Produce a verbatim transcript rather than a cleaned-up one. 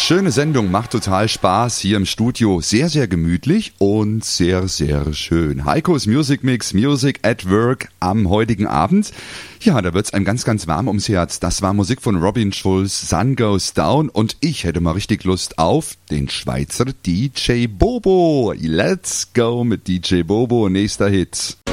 Schöne Sendung, macht total Spaß hier im Studio. Sehr, sehr gemütlich und sehr, sehr schön. Heikos Music Mix, Music at Work am heutigen Abend. Ja, da wird's einem ganz, ganz warm ums Herz. Das war Musik von Robin Schulz, Sun Goes Down. Und ich hätte mal richtig Lust auf den Schweizer D J Bobo. Let's go mit D J Bobo, nächster Hit.